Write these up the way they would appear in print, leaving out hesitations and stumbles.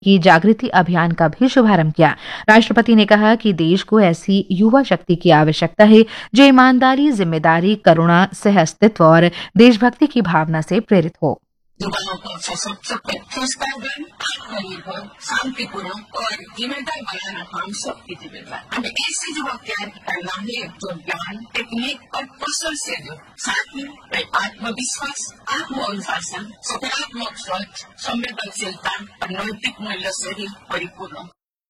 की जागृति अभियान का भी शुभारंभ किया। राष्ट्रपति ने कहा कि देश को ऐसी युवा शक्ति की आवश्यकता है जो ईमानदारी, जिम्मेदारी, करुणा, सह अस्तित्व और देशभक्ति की भावना से प्रेरित हो। युवाओं को सशक्त, प्रतिष्ठावान, आत्मनिर्भर, शांतिपूर्ण और जिम्मेदार बनाना हम सबकी जिम्मेदारी। हमें ऐसे युवा तैयार करना है जो ज्ञान, टेक्निक और कौशल से जुड़े, साथ ही आत्मविश्वास, आत्मअनुशासन, सकारात्मक सोच, संवेदनशीलता और नैतिक मूल्य से ही परिपूर्ण।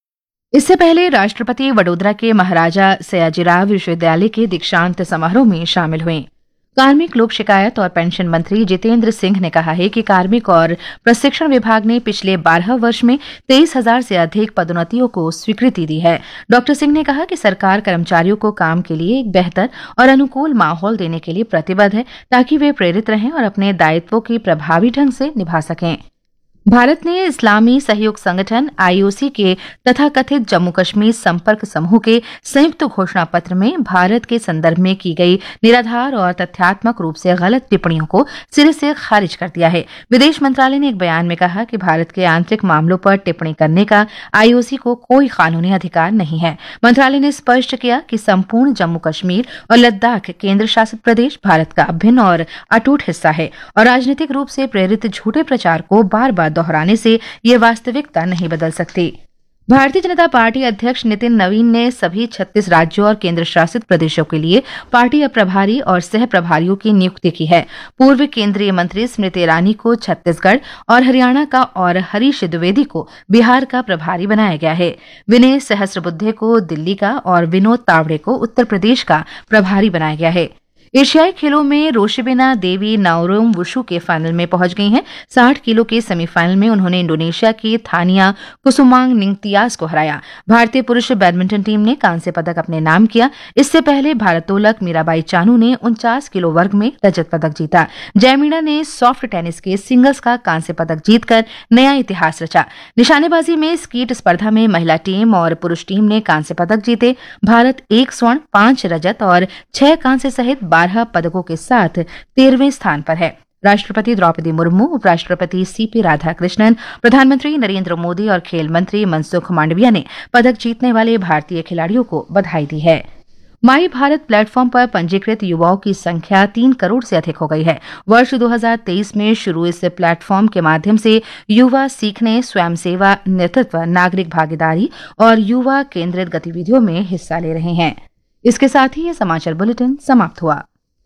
इससे पहले राष्ट्रपति वडोदरा के महाराजा सयाजीराव विश्वविद्यालय के दीक्षांत समारोह में शामिल हुए। कार्मिक, लोक शिकायत और पेंशन मंत्री जितेंद्र सिंह ने कहा है कि कार्मिक और प्रशिक्षण विभाग ने पिछले 12 वर्ष में 23,000 से अधिक पदोन्नतियों को स्वीकृति दी है। डॉक्टर सिंह ने कहा कि सरकार कर्मचारियों को काम के लिए एक बेहतर और अनुकूल माहौल देने के लिए प्रतिबद्ध है ताकि वे प्रेरित रहें और अपने दायित्वों की प्रभावी ढंग से निभा सकें। भारत ने इस्लामी सहयोग संगठन IOC के तथाकथित जम्मू कश्मीर संपर्क समूह के संयुक्त घोषणा पत्र में भारत के संदर्भ में की गई निराधार और तथ्यात्मक रूप से गलत टिप्पणियों को सिरे से खारिज कर दिया है। विदेश मंत्रालय ने एक बयान में कहा कि भारत के आंतरिक मामलों पर टिप्पणी करने का IOC को कोई कानूनी अधिकार नहीं है। मंत्रालय ने स्पष्ट किया कि संपूर्ण जम्मू कश्मीर और लद्दाख केंद्र शासित प्रदेश भारत का अभिन्न और अटूट हिस्सा है और राजनीतिक रूप से प्रेरित झूठे प्रचार को बार बार दोहराने से ये वास्तविकता नहीं बदल सकती। भारतीय जनता पार्टी अध्यक्ष नितिन नवीन ने सभी 36 राज्यों और केंद्र शासित प्रदेशों के लिए पार्टी प्रभारी और सह प्रभारियों की नियुक्ति की है। पूर्व केंद्रीय मंत्री स्मृति ईरानी को छत्तीसगढ़ और हरियाणा का और हरीश द्विवेदी को बिहार का प्रभारी बनाया गया है। विनय सहस्त्रबुद्धे को दिल्ली का और विनोद तावड़े को उत्तर प्रदेश का प्रभारी बनाया गया है। एशियाई खेलों में रोशिबिना देवी नाओरोम वुशु के फाइनल में पहुंच गई हैं। 60 किलो के सेमीफाइनल में उन्होंने इंडोनेशिया की थानिया कुसुमांग निंगतियास को हराया। भारतीय पुरुष बैडमिंटन टीम ने कांस्य पदक अपने नाम किया। इससे पहले भारोत्तोलक मीराबाई चानू ने 49 किलो वर्ग में रजत पदक जीता। जयमीना ने सॉफ्ट टेनिस के सिंगल्स का कांस्य पदक जीतकर नया इतिहास रचा। निशानेबाजी में स्कीट स्पर्धा में महिला टीम और पुरुष टीम ने कांस्य पदक जीते। भारत 1 स्वर्ण, 5 रजत और 6 कांस्य सहित 12 पदकों के साथ 13वें स्थान पर है। राष्ट्रपति द्रौपदी मुर्मू, उपराष्ट्रपति CP राधाकृष्णन, प्रधानमंत्री नरेंद्र मोदी और खेल मंत्री मनसुख मांडविया ने पदक जीतने वाले भारतीय खिलाड़ियों को बधाई दी है। माई भारत प्लेटफॉर्म पर पंजीकृत युवाओं की संख्या 3 करोड़ से अधिक हो गई है। वर्ष 2023 में शुरू इस प्लेटफॉर्म के माध्यम से युवा सीखने, स्वयंसेवा, नेतृत्व, नागरिक भागीदारी और युवा केंद्रित गतिविधियों में हिस्सा ले रहे हैं। इसके साथ ही यह समाचार बुलेटिन समाप्त हुआ।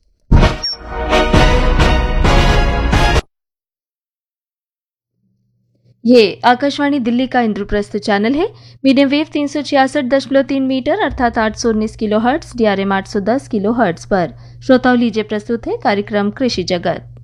ये आकाशवाणी दिल्ली का इंद्रप्रस्थ चैनल है। मीडियम वेव 366.3 मीटर अर्थात 819 किलोहर्ट्ज, DRM 810 किलोहर्ट्ज पर। श्रोताओं, लीजिए प्रस्तुत है कार्यक्रम कृषि जगत।